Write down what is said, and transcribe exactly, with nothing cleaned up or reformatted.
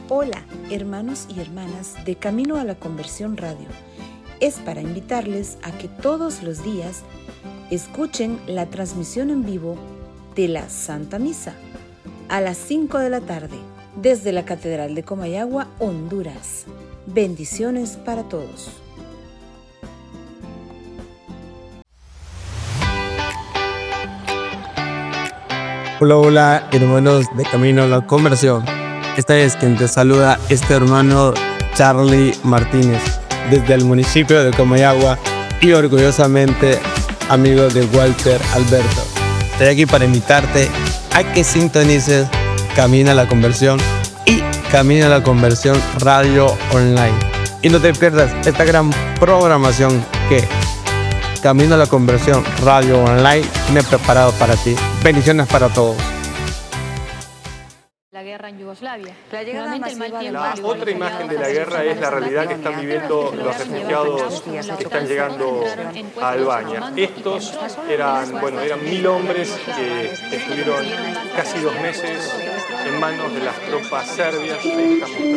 Hola, hermanos y hermanas de Camino a la Conversión Radio. Es para invitarles a que todos los días escuchen la transmisión en vivo de la Santa Misa a las cinco de la tarde desde la Catedral de Comayagua, Honduras. Bendiciones para todos. Hola, hola, hermanos de Camino a la Conversión. Esta es quien te saluda, este hermano Charlie Martínez, desde el municipio de Comayagua y orgullosamente amigo de Walter Alberto. Estoy aquí para invitarte a que sintonices Camino a la Conversión y Camino a la Conversión Radio Online. Y no te pierdas esta gran programación que Camino a la Conversión Radio Online tiene preparado para ti. Bendiciones para todos. La guerra en Yugoslavia. La llegada masiva de La otra imagen de la guerra es la realidad que están viviendo los refugiados que están llegando a Albania. Estos eran, bueno, eran mil hombres que estuvieron casi dos meses en manos de las tropas serbias.